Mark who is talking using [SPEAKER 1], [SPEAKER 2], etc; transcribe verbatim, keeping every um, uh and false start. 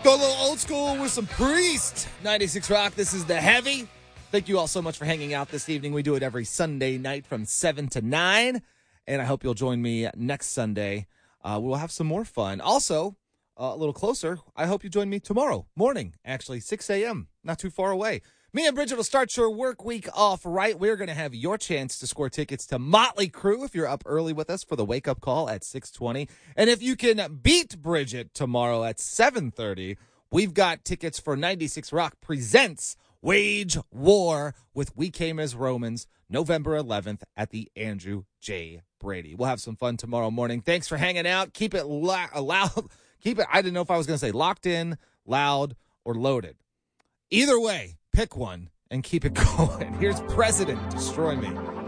[SPEAKER 1] Go a little old school with some Priest. ninety-six Rock, this is The Heavy. Thank you all so much for hanging out this evening. We do it every Sunday night from seven to nine, and I hope you'll join me next Sunday. Uh, we'll have some more fun. Also, uh, a little closer, I hope you join me tomorrow morning, actually, six a.m., not too far away. Me and Bridget will start your work week off right. We're going to have your chance to score tickets to Motley Crue if you're up early with us for the wake-up call at six twenty. And if you can beat Bridget tomorrow at seven thirty, we've got tickets for ninety-six Rock Presents Wage War with We Came as Romans, November eleventh at the Andrew J. Brady. We'll have some fun tomorrow morning. Thanks for hanging out. Keep it la- loud. Keep it, I didn't know if I was going to say locked in, loud, or loaded. Either way, pick one and keep it going. Here's President Destroy Me.